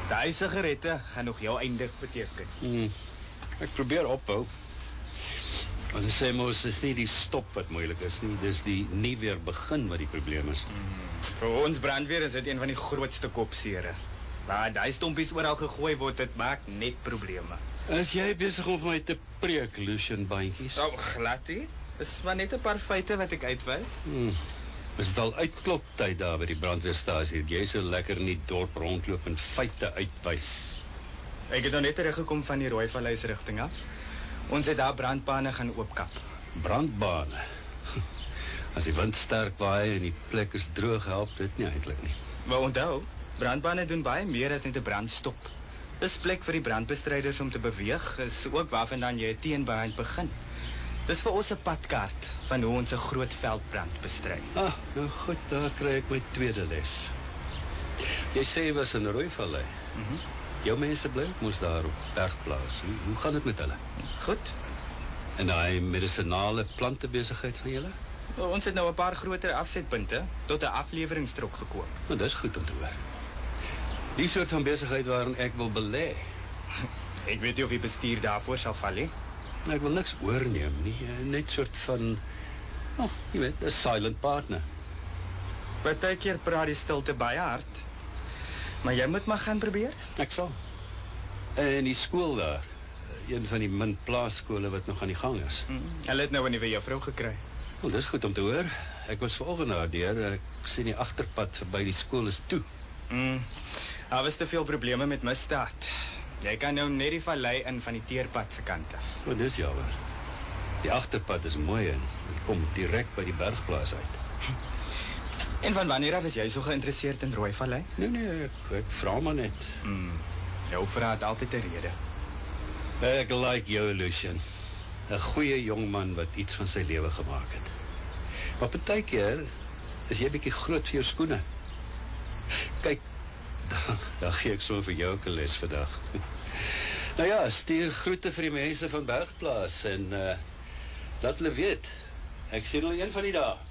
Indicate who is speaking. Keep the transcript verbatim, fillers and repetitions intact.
Speaker 1: Daai sigarette gaan nog jou eindig beteken.
Speaker 2: Hmm. Ek probeer ophou. Want ek sê mos, is nie die stop wat moeilik is nie, dis die nie weer begin wat die probleem is.
Speaker 1: Mm. Vir ons brandweer is dit een van die grootste kopsere. Waar die stompies oral gegooi word, dit maak net probleme.
Speaker 2: Is jy besig om vir my te preek, Lucian Bandjies?
Speaker 1: Oh, glad nie. Dis maar net 'n paar feite wat ek uitwys.
Speaker 2: Hmm. Is dit al uitklop tyd daar by die brandweerstasie, dat jy so lekker in die dorp rondloop en feite uitwys?
Speaker 1: Ek het nou net teruggekom van die Rooivallei se rigting af. Ons het daar brandbane gaan oopkap.
Speaker 2: Brandbane? As die wind sterk waai en die plek is droog, help dit nie eintlik nie.
Speaker 1: Maar onthou, brandbane doen baie meer as net 'n brandstop. Dis plek vir die brandbestryders om te beweeg, is ook waarvandaan jy 'n teenbrand begin. Dis vir ons 'n padkaart van hoe ons 'n groot veldbrand bestry.
Speaker 2: Ah, nou goed, daar kry ek my tweede les. Jy sê jy was in Rooivallei.
Speaker 1: Mhm.
Speaker 2: Jou mense bly mos daar op Bergplaas. Hoe, hoe gaan dit met hulle?
Speaker 1: Goed.
Speaker 2: En daai medisinale plantebesigheid van julle?
Speaker 1: Nou, ons het nou 'n paar groter afsetpunte tot 'n afleweringstrok gekoop.
Speaker 2: Nou, dis goed om te hoor. Die soort van besigheid waarin ek wil belê.
Speaker 1: Ek weet nie of die bestuur daarvoor sal val nie.
Speaker 2: Ek wil niks oorneem nie, net soort van, oh, jy weet, 'n silent partner.
Speaker 1: Partykeer praat die stilte baie hard. Maar jy moet maar gaan probeer.
Speaker 2: Ek sal. En die skool daar, een van die min plaasskole wat nog aan die gang is.
Speaker 1: Mm. Hulle het nou 'n nuwe juffrou gekry.
Speaker 2: Wel, dis goed om te hoor. Ek was vanoggend daar deur, ek sien die agterpad verby die skool is toe.
Speaker 1: Mm. Daar was te veel probleme met misdaad. Jy kan nou net die vallei in van die teerpad se kant af.
Speaker 2: O, dis jammer. Die agterpad is mooi en dit kom direk by die Bergplaas uit.
Speaker 1: En van wanneer af is jy so geïnteresseerd in Rooivallei?
Speaker 2: Nee, nee, ek, ek vra maar net.
Speaker 1: Mm. Jou vraag het altyd 'n rede.
Speaker 2: Ek like jou, Lucian. 'n Goeie jong man wat iets van sy lewe gemaak het. Maar partykeer is jy bietjie groot vir jou skoene. Kyk, dan, dan gee ek so vir jou ook 'n les vandag. Nou ja, stuur groete vir die mense van Bergplaas en uh, laat hulle weet, ek sien hulle een van die dae.